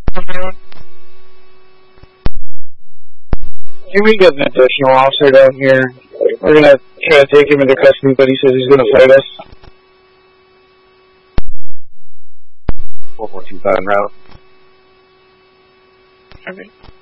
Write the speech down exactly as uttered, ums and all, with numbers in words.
Can we get an additional officer down here? We're gonna try to take him into custody, but he says he's gonna fight us. four four two five en route. Okay.